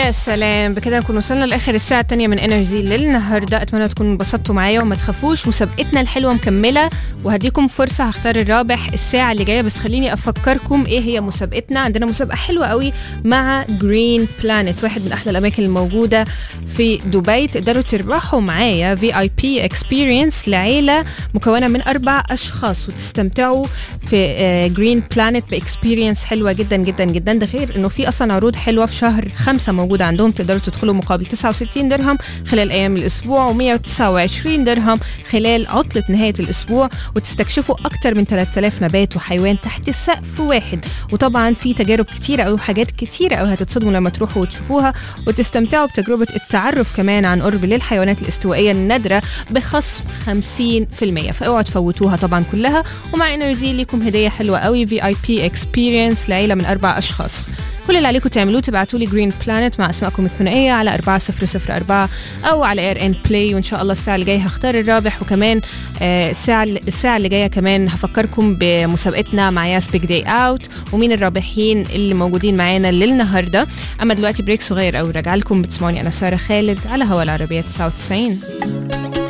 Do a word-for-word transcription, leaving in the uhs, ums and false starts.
يا سلام، بكده نكون وصلنا لاخر الساعه الثانيه من انرجي للنهارده. اتمنى تكونوا انبسطتوا معايا وما تخافوش، مسابقتنا الحلوه مكمله وهديكم فرصه هختار الرابح الساعه اللي جايه. بس خليني افكركم ايه هي مسابقتنا. عندنا مسابقه حلوه قوي مع جرين بلانت، واحد من احلى الاماكن الموجوده في دبي. تقدروا تربحوا معايا في اي بي اكسبيرينس لعيله مكونه من اربع اشخاص وتستمتعوا في جرين بلانت باكسبيرينس حلوه جدا جدا جدا. ده غير انه في اصلا عروض حلوه في شهر خمسة موجودة عندهم، تقدروا تدخلوا مقابل تسعة وستين درهم خلال أيام الأسبوع ومية وتسعة وعشرين درهم خلال عطلة نهاية الأسبوع، وتستكشفوا أكتر من ثلاثة آلاف نبات وحيوان تحت سقف واحد. وطبعا في تجارب كتيرة أو حاجات كتيرة أو هتتصدموا لما تروحوا وتشوفوها، وتستمتعوا بتجربة التعرف كمان عن قرب للحيوانات الاستوائية النادرة بخصم خمسين بالمية. فاوعوا تفوتوها طبعا كلها. ومع انرجي ليكم هدية حلوة قوي، في اي بي اكسبيرينس لعيلة من أربع أشخاص. كل اللي عليكم تعملوه تبعتوا لي جرين بلانت مع اسمائكم الثنائيه على أربعة صفر صفر أربعة او على اير ان بلاي، وان شاء الله الساعه اللي جايه هختار الرابح. وكمان آه الساعه الساعه اللي جايه كمان هفكركم بمسابقتنا مع ياس بيج داي اوت ومين الرابحين اللي موجودين معانا للنهارده. اما دلوقتي بريك صغير او راجع لكم. بتسمعوني انا ساره خالد على هوا العربيه تسعة وتسعين.